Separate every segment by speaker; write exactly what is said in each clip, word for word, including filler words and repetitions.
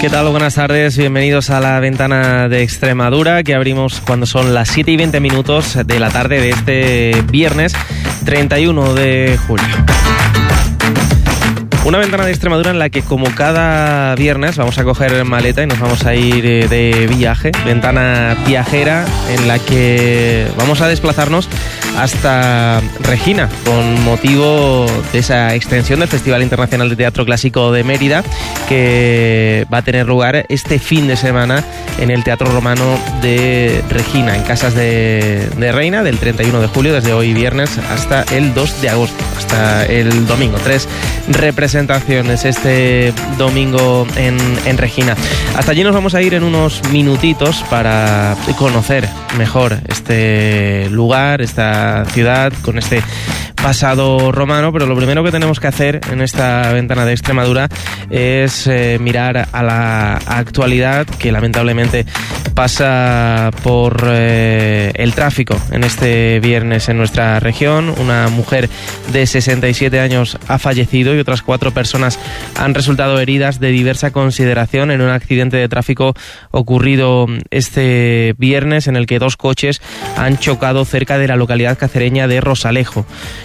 Speaker 1: ¿Qué tal? Buenas tardes, bienvenidos a la ventana de Extremadura, que abrimos cuando son las siete y veinte minutos de la tarde de este viernes treinta y uno de julio. Una ventana de Extremadura en la que, como cada viernes, vamos a coger maleta y nos vamos a ir de viaje. Ventana viajera en la que vamos a desplazarnos hasta Regina, con motivo de esa extensión del Festival Internacional de Teatro Clásico de Mérida, que va a tener lugar este fin de semana en el Teatro Romano de Regina, en Casas de, de Reina, del treinta y uno de julio, desde hoy viernes hasta el dos de agosto, hasta el domingo. Tres representaciones este domingo en, en Regina. Hasta allí nos vamos a ir en unos minutitos para conocer mejor este lugar, esta ciudad, con este pasado romano, pero lo primero que tenemos que hacer en esta ventana de Extremadura es eh, mirar a la actualidad, que lamentablemente pasa por eh, el tráfico en este viernes en nuestra región. Una mujer de sesenta y siete años ha fallecido y otras cuatro personas han resultado heridas de diversa consideración en un accidente de tráfico ocurrido este viernes, en el que dos coches han chocado cerca de la localidad cacereña de Rosalejo.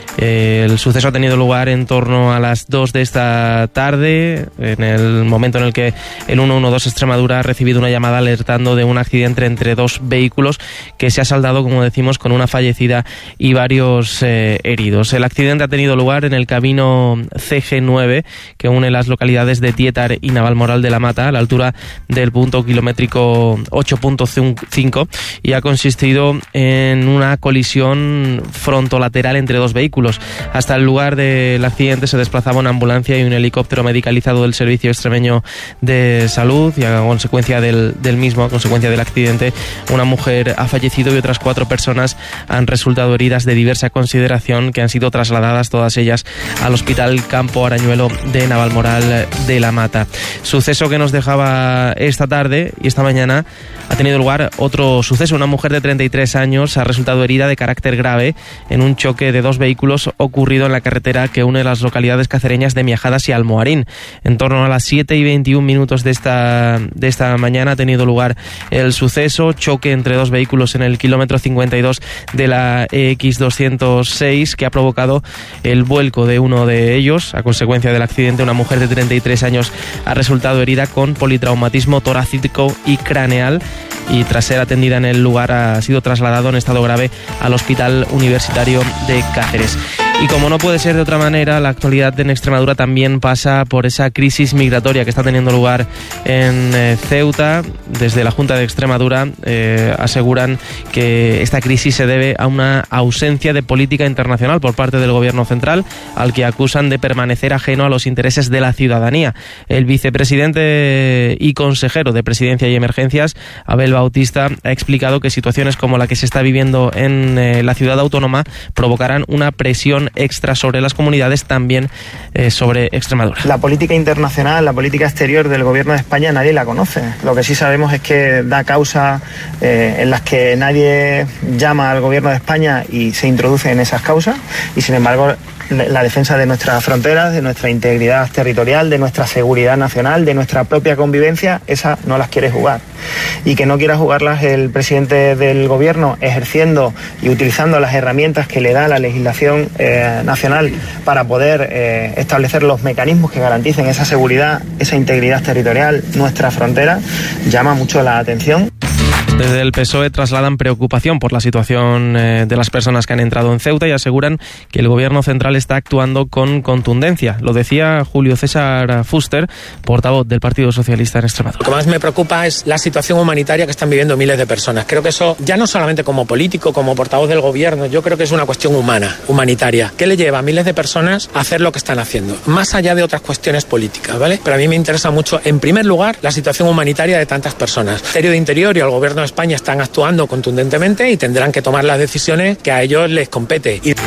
Speaker 1: El suceso ha tenido lugar en torno a las dos de esta tarde, en el momento en el que el ciento doce Extremadura ha recibido una llamada alertando de un accidente entre dos vehículos que se ha saldado, como decimos, con una fallecida y varios eh, heridos. El accidente ha tenido lugar en el camino C G nueve, que une las localidades de Tietar y Navalmoral de la Mata, a la altura del punto kilométrico ocho punto cinco, y ha consistido en una colisión frontolateral entre dos vehículos. Hasta el lugar del accidente se desplazaba una ambulancia y un helicóptero medicalizado del Servicio Extremeño de Salud, y a consecuencia del, del mismo, a consecuencia del accidente, una mujer ha fallecido y otras cuatro personas han resultado heridas de diversa consideración, que han sido trasladadas todas ellas al Hospital Campo Arañuelo de Navalmoral de la Mata. Suceso que nos dejaba esta tarde, y esta mañana ha tenido lugar otro suceso. Una mujer de treinta y tres años ha resultado herida de carácter grave en un choque de dos vehículos ocurrido en la carretera que une las localidades cacereñas de Miajadas y Almoharín. En torno a las siete y veintiún minutos de esta, de esta mañana ha tenido lugar el suceso, choque entre dos vehículos en el kilómetro cincuenta y dos de la E X doscientos seis, que ha provocado el vuelco de uno de ellos. A consecuencia del accidente, una mujer de treinta y tres años ha resultado herida con politraumatismo torácico y craneal, y tras ser atendida en el lugar ha sido trasladado en estado grave al Hospital Universitario de Cáceres. Y como no puede ser de otra manera, la actualidad en Extremadura también pasa por esa crisis migratoria que está teniendo lugar en eh, Ceuta. Desde la Junta de Extremadura eh, aseguran que esta crisis se debe a una ausencia de política internacional por parte del gobierno central, al que acusan de permanecer ajeno a los intereses de la ciudadanía. El vicepresidente y consejero de Presidencia y Emergencias, Abel Bautista, ha explicado que situaciones como la que se está viviendo en eh, la ciudad autónoma provocarán una presión extra sobre las comunidades, también eh, sobre Extremadura.
Speaker 2: La política internacional, la política exterior del gobierno de España nadie la conoce. Lo que sí sabemos es que da causas eh, en las que nadie llama al gobierno de España y se introduce en esas causas, y sin embargo la defensa de nuestras fronteras, de nuestra integridad territorial, de nuestra seguridad nacional, de nuestra propia convivencia, esa no las quiere jugar. Y que no quiera jugarlas el presidente del gobierno ejerciendo y utilizando las herramientas que le da la legislación eh, nacional para poder eh, establecer los mecanismos que garanticen esa seguridad, esa integridad territorial, nuestra frontera, llama mucho la atención.
Speaker 1: Desde el P S O E trasladan preocupación por la situación eh, de las personas que han entrado en Ceuta y aseguran que el gobierno central está actuando con contundencia. Lo decía Julio César Fuster, portavoz del Partido Socialista en Extremadura.
Speaker 3: Lo que más me preocupa es la situación humanitaria que están viviendo miles de personas. Creo que eso, ya no solamente como político, como portavoz del gobierno, yo creo que es una cuestión humana, humanitaria. ¿Qué le lleva a miles de personas a hacer lo que están haciendo? Más allá de otras cuestiones políticas, ¿vale? Pero a mí me interesa mucho, en primer lugar, la situación humanitaria de tantas personas. El Ministerio de Interior y el gobierno de España están actuando contundentemente y tendrán que tomar las decisiones que a ellos les compete. Y...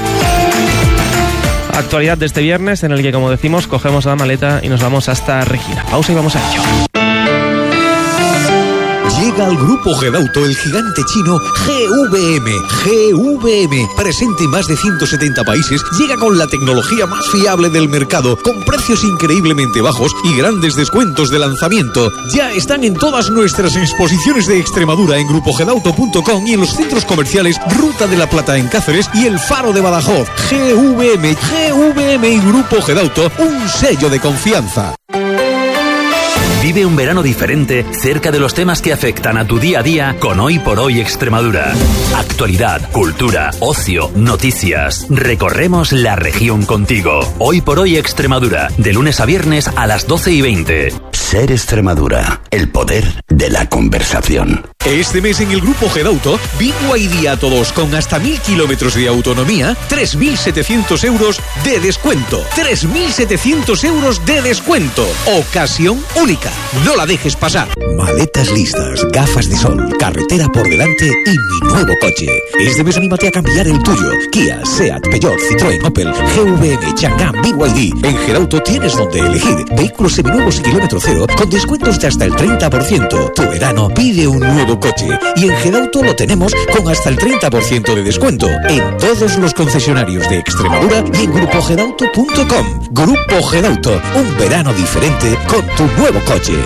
Speaker 1: Actualidad de este viernes, en el que, como decimos, cogemos la maleta y nos vamos hasta Regina. Pausa y vamos a ello.
Speaker 4: Llega al Grupo Gedauto el gigante chino G V M. G V M, presente en más de ciento setenta países, llega con la tecnología más fiable del mercado, con precios increíblemente bajos y grandes descuentos de lanzamiento. Ya están en todas nuestras exposiciones de Extremadura en grupo gedauto punto com y en los centros comerciales Ruta de la Plata en Cáceres y El Faro de Badajoz. G V M, G V M y Grupo Gedauto, un sello de confianza.
Speaker 5: Vive un verano diferente cerca de los temas que afectan a tu día a día con Hoy por Hoy Extremadura. Actualidad, cultura, ocio, noticias. Recorremos la región contigo. Hoy por Hoy Extremadura, de lunes a viernes a las doce y veinte.
Speaker 6: Ser Extremadura, el poder de la conversación.
Speaker 4: Este mes en el Grupo Gedauto, B Y D a todos con hasta mil kilómetros de autonomía, tres mil setecientos euros de descuento. tres mil setecientos euros de descuento. Ocasión única. No la dejes pasar. Maletas listas, gafas de sol, carretera por delante y mi nuevo coche. Este mes anímate a cambiar el tuyo. Kia, Seat, Peugeot, Citroën, Opel, G V M, Chang'an, B Y D. En Gedauto tienes donde elegir. Vehículos seminuevos y kilómetro cero con descuentos de hasta el treinta por ciento. Tu verano pide un nuevo coche y en Gedauto lo tenemos con hasta el treinta por ciento de descuento en todos los concesionarios de Extremadura y en grupo gedauto punto com. Grupo Gedauto, un verano diferente con tu nuevo coche.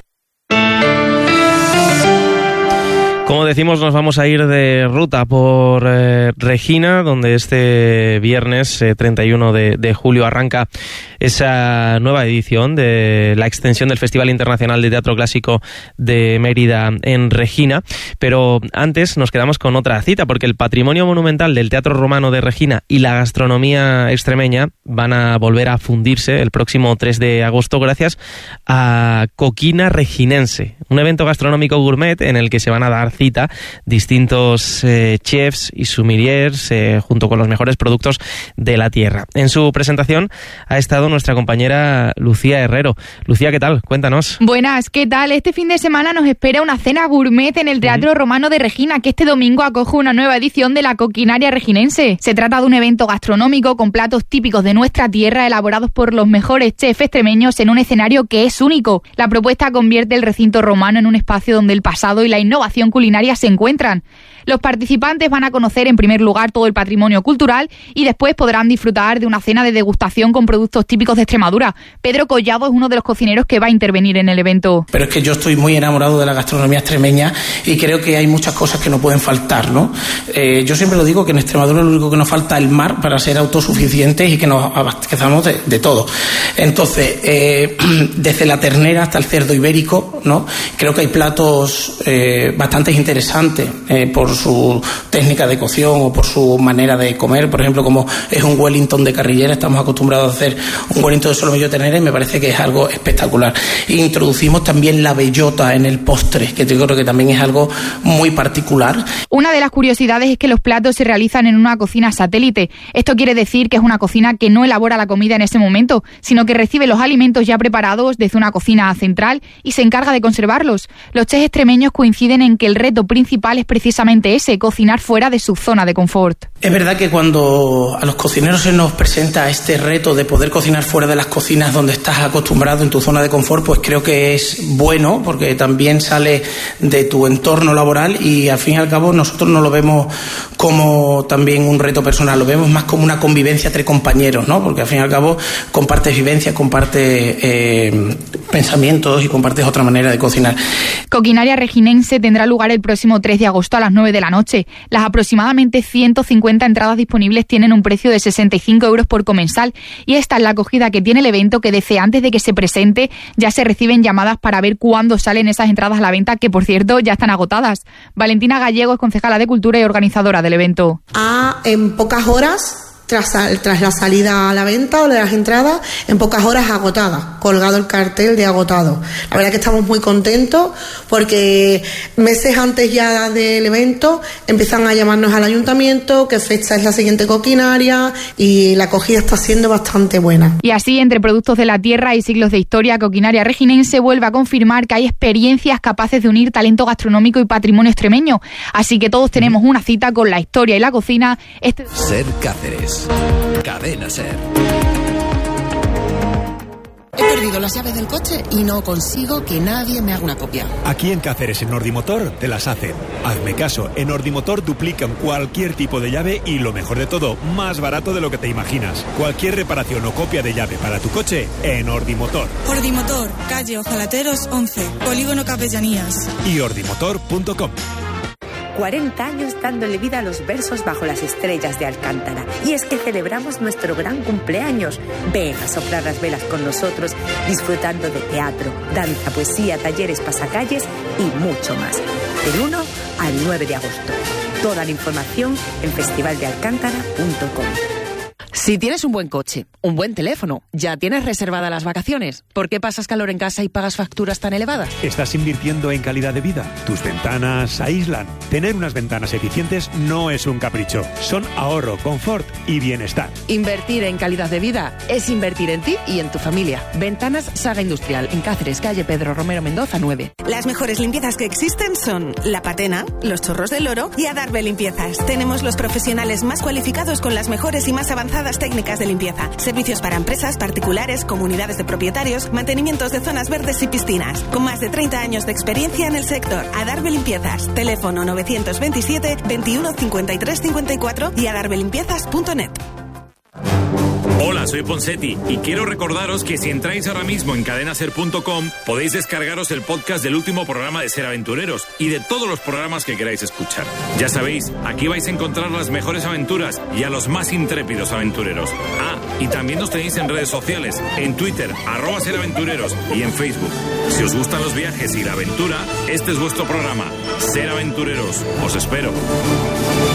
Speaker 1: Como decimos, nos vamos a ir de ruta por eh, Regina, donde este viernes eh, treinta y uno de, de julio arranca esa nueva edición de la extensión del Festival Internacional de Teatro Clásico de Mérida en Regina. Pero antes nos quedamos con otra cita, porque el patrimonio monumental del Teatro Romano de Regina y la gastronomía extremeña van a volver a fundirse el próximo tres de agosto gracias a Coquina Reginense, un evento gastronómico gourmet en el que se van a dar cita distintos eh, chefs y sommeliers eh, junto con los mejores productos de la tierra. En su presentación ha estado nuestra compañera Lucía Herrero. Lucía, ¿qué tal? Cuéntanos.
Speaker 7: Buenas, ¿qué tal? Este fin de semana nos espera una cena gourmet en el Teatro Romano de Regina, que este domingo acoge una nueva edición de la Coquinaria Reginense. Se trata de un evento gastronómico con platos típicos de nuestra tierra elaborados por los mejores chefs extremeños en un escenario que es único. La propuesta convierte el recinto romano en un espacio donde el pasado y la innovación culinaria se encuentran. Los participantes van a conocer en primer lugar todo el patrimonio cultural y después podrán disfrutar de una cena de degustación con productos típicos de Extremadura. Pedro Collado es uno de los cocineros que va a intervenir en el evento.
Speaker 3: Pero es que yo estoy muy enamorado de la gastronomía extremeña y creo que hay muchas cosas que no pueden faltar, ¿no? Eh, yo siempre lo digo que en Extremadura lo único que nos falta es el mar para ser autosuficientes y que nos abastezcamos de, de todo. Entonces, eh, desde la ternera hasta el cerdo ibérico, ¿no? Creo que hay platos eh, bastante interesantes eh, por su técnica de cocción o por su manera de comer. Por ejemplo, como es un Wellington de carrillera, estamos acostumbrados a hacer un Wellington de solomillo de ternera y me parece que es algo espectacular. Introducimos también la bellota en el postre, que yo creo que también es algo muy particular.
Speaker 7: Una de las curiosidades es que los platos se realizan en una cocina satélite. Esto quiere decir que es una cocina que no elabora la comida en ese momento, sino que recibe los alimentos ya preparados desde una cocina central y se encarga de conservarlos. Los chefs extremeños coinciden en que el reto principal es precisamente ese, cocinar fuera de su zona de confort.
Speaker 3: Es verdad que cuando a los cocineros se nos presenta este reto de poder cocinar fuera de las cocinas donde estás acostumbrado en tu zona de confort, pues creo que es bueno, porque también sale de tu entorno laboral y al fin y al cabo nosotros no lo vemos como también un reto personal, lo vemos más como una convivencia entre compañeros, ¿no? Porque al fin y al cabo compartes vivencias, compartes eh, pensamientos y compartes otra manera de cocinar.
Speaker 7: Coquinaria Reginense tendrá lugar el próximo tres de agosto a las nueve de la noche. Las aproximadamente ciento cincuenta entradas disponibles tienen un precio de sesenta y cinco euros por comensal y esta es la acogida que tiene el evento, que desde antes de que se presente ya se reciben llamadas para ver cuándo salen esas entradas a la venta, que por cierto ya están agotadas. Valentina Gallego es concejala de Cultura y organizadora del evento.
Speaker 8: A, en pocas horas Tras, tras la salida a la venta o de las entradas, en pocas horas agotada, colgado el cartel de agotado. La verdad que estamos muy contentos porque meses antes ya del evento empiezan a llamarnos al ayuntamiento, qué fecha es la siguiente coquinaria, y la acogida está siendo bastante buena.
Speaker 7: Y así, entre productos de la tierra y siglos de historia, Coquinaria Reginense vuelve a confirmar que hay experiencias capaces de unir talento gastronómico y patrimonio extremeño. Así que todos tenemos una cita con la historia y la cocina. Este...
Speaker 4: Ser Cáceres. Cadena Ser.
Speaker 8: Este
Speaker 9: perdido las llaves del coche y no consigo que nadie me haga una copia.
Speaker 10: Aquí en Cáceres, en Ordimotor, te las hacen. Hazme caso, en Ordimotor duplican cualquier tipo de llave y lo mejor de todo, más barato de lo que te imaginas. Cualquier reparación o copia de llave para tu coche, en Ordimotor.
Speaker 11: Ordimotor, calle Ojalateros once, Polígono Capellanías.
Speaker 10: Y ordimotor punto com.
Speaker 12: cuarenta años dándole vida a los versos bajo las estrellas de Alcántara. Y es que celebramos nuestro gran cumpleaños. Ven a soplar las velas con nosotros, disfrutando de teatro, danza, poesía, talleres, pasacalles y mucho más. Del uno al nueve de agosto. Toda la información en festival de alcántara punto com.
Speaker 9: Si tienes un buen coche, un buen teléfono, ¿ya tienes reservadas las vacaciones? ¿Por qué pasas calor en casa y pagas facturas tan elevadas?
Speaker 10: ¿Estás invirtiendo en calidad de vida? Tus ventanas aíslan. Tener unas ventanas eficientes no es un capricho. Son ahorro, confort y bienestar.
Speaker 9: Invertir en calidad de vida es invertir en ti y en tu familia. Ventanas Saga Industrial, en Cáceres, calle Pedro Romero Mendoza nueve.
Speaker 13: Las mejores limpiezas que existen son La Patena, Los Chorros del Oro y Adarve Limpiezas. Tenemos los profesionales más cualificados con las mejores y más avanzadas técnicas de limpieza, servicios para empresas, particulares, comunidades de propietarios, mantenimientos de zonas verdes y piscinas. Con más de treinta años de experiencia en el sector, Adarve Limpiezas. Teléfono novecientos veintisiete, veintiuno, cincuenta y tres, cincuenta y cuatro y adarve limpiezas punto net.
Speaker 14: Hola, soy Ponseti y quiero recordaros que si entráis ahora mismo en cadena ser punto com podéis descargaros el podcast del último programa de Ser Aventureros y de todos los programas que queráis escuchar. Ya sabéis, aquí vais a encontrar las mejores aventuras y a los más intrépidos aventureros. Ah, y también nos tenéis en redes sociales, en Twitter, arroba Ser Aventureros y en Facebook. Si os gustan los viajes y la aventura, este es vuestro programa, Ser Aventureros. Os espero.